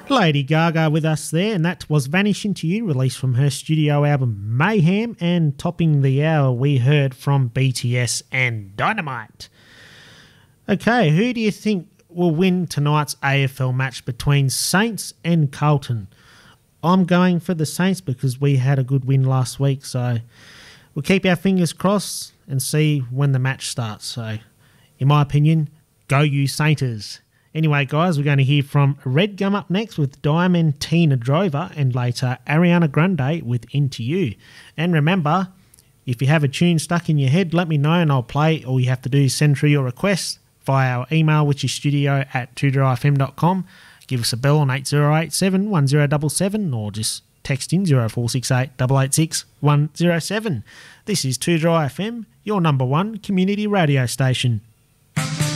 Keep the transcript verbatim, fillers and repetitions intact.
Lady Gaga with us there, and that was Vanish Into You, released from her studio album Mayhem, and topping the hour we heard from B T S and Dynamite. Okay, who do you think will win tonight's A F L match between Saints and Carlton? I'm going for the Saints because we had a good win last week, so we'll keep our fingers crossed and see when the match starts. So, in my opinion, go you Sainters. Anyway, guys, we're going to hear from Red Gum up next with Diamantina Drover, and later Ariana Grande with Into You. And remember, if you have a tune stuck in your head, let me know and I'll play. All you have to do is send through your request via our email, which is studio at two dry f m dot com. Give us a bell on eight zero eight seven, one zero seven seven, or just text in zero four six eight, eight eight six, one zero seven. This is two Dry F M, your number one community radio station.